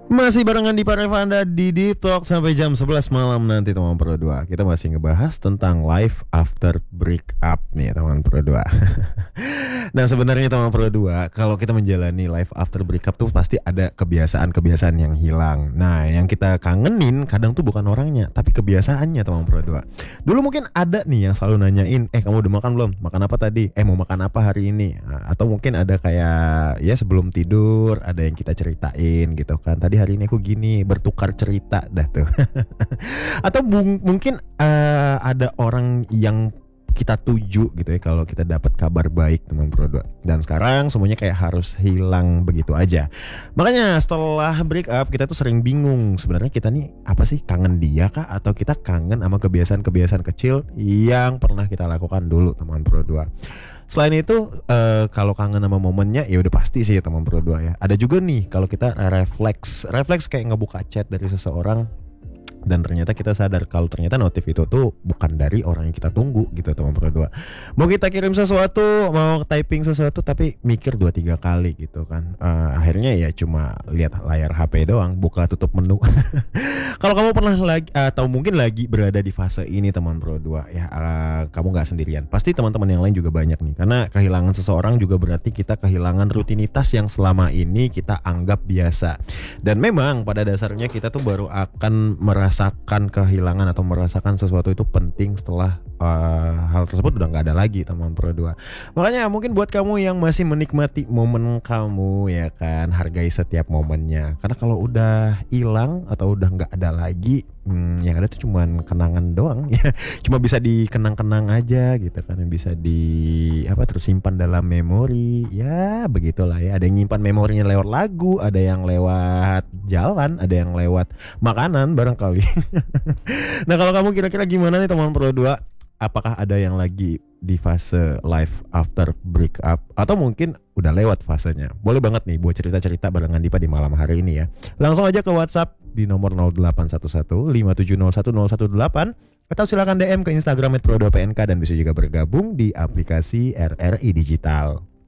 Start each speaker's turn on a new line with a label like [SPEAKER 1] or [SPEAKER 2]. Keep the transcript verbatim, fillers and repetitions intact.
[SPEAKER 1] Masih barengan di Parevanda di Deep Talk sampai jam sebelas malam nanti teman Pro dua. Kita masih ngebahas tentang life after breakup nih teman Pro dua. Nah sebenarnya teman Pro dua, kalau kita menjalani life after breakup tuh pasti ada kebiasaan-kebiasaan yang hilang. Nah yang kita kangenin kadang tuh bukan orangnya, tapi kebiasaannya teman Pro dua. Dulu mungkin ada nih yang selalu nanyain, eh kamu udah makan belum? Makan apa tadi? Eh mau makan apa hari ini? Nah, atau mungkin ada kayak ya sebelum tidur ada yang kita ceritain gitu kan. Tadi hari ini aku gini, bertukar cerita dah tuh. Atau bung, mungkin uh, ada orang yang kita tuju gitu ya kalau kita dapat kabar baik teman Pro dua. Dan sekarang semuanya kayak harus hilang begitu aja. Makanya setelah break up kita tuh sering bingung sebenarnya kita nih apa sih, kangen dia kah atau kita kangen sama kebiasaan-kebiasaan kecil yang pernah kita lakukan dulu teman Pro dua. Selain itu uh, kalau kangen sama momennya ya udah pasti sih teman Pro dua ya. Ada juga nih kalau kita refleks, refleks kayak ngebuka chat dari seseorang dan ternyata kita sadar kalau ternyata notif itu tuh bukan dari orang yang kita tunggu gitu teman Pro dua. Mau kita kirim sesuatu, mau typing sesuatu tapi mikir dua tiga kali gitu kan. Uh, akhirnya ya cuma lihat layar H P doang, buka tutup menu. Kalau kamu pernah lagi atau mungkin lagi berada di fase ini teman Pro dua ya, uh, kamu nggak sendirian. Pasti teman-teman yang lain juga banyak nih. Karena kehilangan seseorang juga berarti kita kehilangan rutinitas yang selama ini kita anggap biasa. Dan memang pada dasarnya kita tuh baru akan merasakan kehilangan atau merasakan sesuatu itu penting setelah uh, hal tersebut udah nggak ada lagi teman Pro dua. Makanya mungkin buat kamu yang masih menikmati momen kamu ya kan, hargai setiap momennya. Karena kalau udah hilang atau udah nggak ada lagi, hmm, yang ada tuh cuman kenangan doang ya. Cuma bisa dikenang-kenang aja gitu kan, bisa di apa terus simpan dalam memori. Ya begitulah ya. Ada yang nyimpan memorinya lewat lagu, ada yang lewat jalan, ada yang lewat makanan barangkali. Nah kalau kamu kira-kira gimana nih teman Pro dua? Apakah ada yang lagi di fase life after breakup atau mungkin udah lewat fasenya? Boleh banget nih buat cerita-cerita barengan Dipa di malam hari ini ya. Langsung aja ke WhatsApp di nomor nol delapan satu satu lima tujuh nol satu nol satu delapan atau silakan D M ke Instagram at pro dua p n k dan bisa juga bergabung di aplikasi R R I Digital.